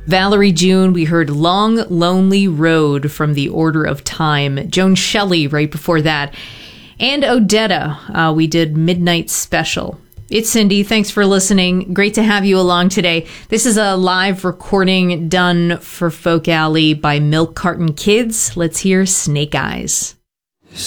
Valerie June, we heard Long Lonely Road from The Order of Time. Joan Shelley right before that. And Odetta, we did Midnight Special. It's Cindy. Thanks for listening. Great to have you along today. This is a live recording done for Folk Alley by Milk Carton Kids. Let's hear Snake Eyes.